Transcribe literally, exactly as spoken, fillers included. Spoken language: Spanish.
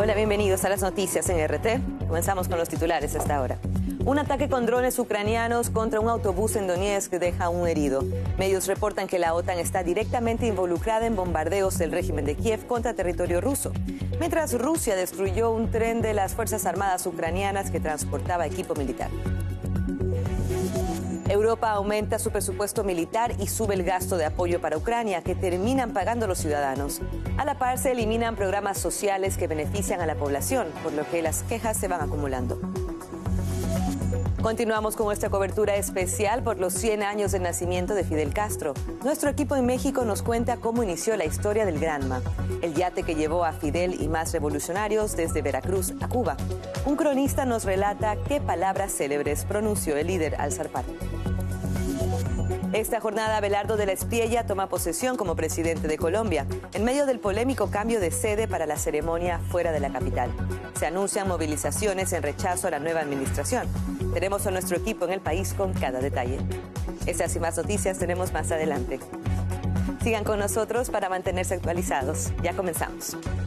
Hola, bienvenidos a las noticias en R T. Comenzamos con los titulares hasta ahora. Un ataque con drones ucranianos contra un autobús en Donetsk deja un herido. Medios reportan que la OTAN está directamente involucrada en bombardeos del régimen de Kiev contra territorio ruso, mientras Rusia destruyó un tren de las Fuerzas Armadas ucranianas que transportaba equipo militar. Europa aumenta su presupuesto militar y sube el gasto de apoyo para Ucrania, que terminan pagando los ciudadanos. A la par, se eliminan programas sociales que benefician a la población, por lo que las quejas se van acumulando. Continuamos con nuestra cobertura especial por los cien años del nacimiento de Fidel Castro. Nuestro equipo en México nos cuenta cómo inició la historia del Granma, el yate que llevó a Fidel y más revolucionarios desde Veracruz a Cuba. Un cronista nos relata qué palabras célebres pronunció el líder al zarpar. Esta jornada, Abelardo de la Espriella toma posesión como presidente de Colombia, en medio del polémico cambio de sede para la ceremonia fuera de la capital. Se anuncian movilizaciones en rechazo a la nueva administración. Tenemos a nuestro equipo en el país con cada detalle. Estas y más noticias tenemos más adelante. Sigan con nosotros para mantenerse actualizados. Ya comenzamos.